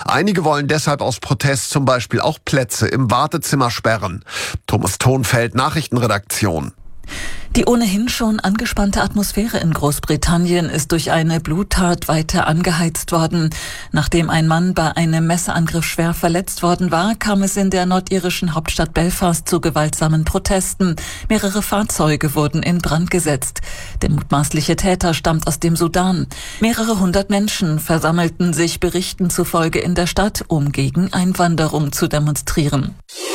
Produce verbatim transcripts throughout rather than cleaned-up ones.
Einige wollen deshalb aus Protest zum Beispiel auch Plätze im Wartezimmer sperren. Thomas Thonfeld, Nachrichtenredaktion. Die ohnehin schon angespannte Atmosphäre in Großbritannien ist durch eine Bluttat weiter angeheizt worden. Nachdem ein Mann bei einem Messerangriff schwer verletzt worden war, kam es in der nordirischen Hauptstadt Belfast zu gewaltsamen Protesten. Mehrere Fahrzeuge wurden in Brand gesetzt. Der mutmaßliche Täter stammt aus dem Sudan. Mehrere hundert Menschen versammelten sich Berichten zufolge in der Stadt, um gegen Einwanderung zu demonstrieren.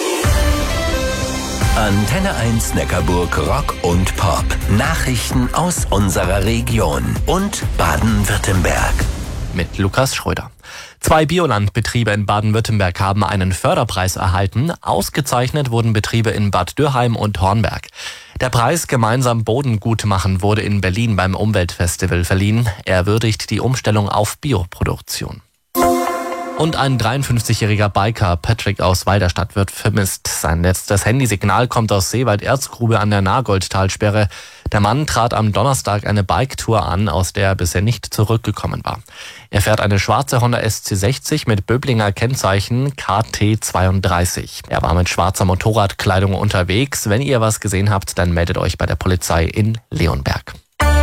Antenne eins Neckarburg Rock und Pop. Nachrichten aus unserer Region und Baden-Württemberg. Mit Lukas Schröder. Zwei Biolandbetriebe in Baden-Württemberg haben einen Förderpreis erhalten. Ausgezeichnet wurden Betriebe in Bad Dürrheim und Hornberg. Der Preis Gemeinsam Boden gut machen wurde in Berlin beim Umweltfestival verliehen. Er würdigt die Umstellung auf Bioproduktion. Und ein dreiundfünfzigjähriger Biker, Patrick aus Weiderstadt, wird vermisst. Sein letztes Handysignal kommt aus Seewald-Erzgrube an der Nagoldtalsperre. Der Mann trat am Donnerstag eine Biketour an, aus der er bisher nicht zurückgekommen war. Er fährt eine schwarze Honda S C sechzig mit Böblinger Kennzeichen K T zweiunddreißig. Er war mit schwarzer Motorradkleidung unterwegs. Wenn ihr was gesehen habt, dann meldet euch bei der Polizei in Leonberg.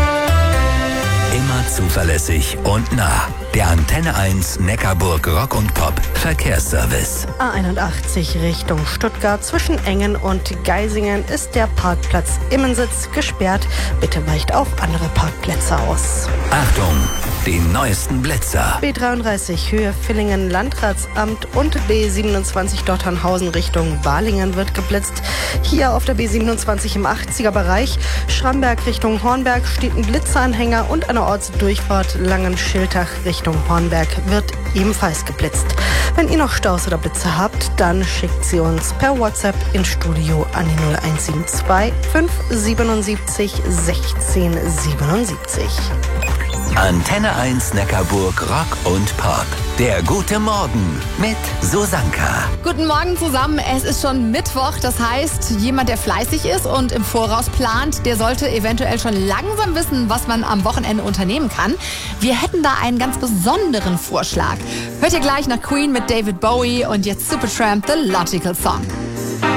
Immer zuverlässig und nah. Der Antenne eins Neckarburg Rock und Pop Verkehrsservice. A einundachtzig Richtung Stuttgart. Zwischen Engen und Geisingen ist der Parkplatz Immensitz gesperrt. Bitte weicht auf andere Parkplätze aus. Achtung, die neuesten Blitzer. B dreiunddreißig Höhe Villingen Landratsamt und B siebenundzwanzig Dotternhausen Richtung Balingen wird geblitzt. Hier auf der B siebenundzwanzig im achtziger Bereich. Schramberg Richtung Hornberg steht ein Blitzeranhänger und eine Ortsdurchfahrt Langenschiltach Richtung Hornberg wird ebenfalls geblitzt. Wenn ihr noch Staus oder Blitze habt, dann schickt sie uns per WhatsApp ins Studio an die null eins sieben zwei fünf siebenundsiebzig sechzehn siebenundsiebzig. Antenne eins Neckarburg Rock und Pop. Der gute Morgen mit Susanka. Guten Morgen zusammen. Es ist schon Mittwoch. Das heißt, jemand, der fleißig ist und im Voraus plant, der sollte eventuell schon langsam wissen, was man am Wochenende unternehmen kann. Wir hätten da einen ganz besonderen Vorschlag. Hört ihr gleich nach Queen mit David Bowie und jetzt Supertramp, The Logical Song.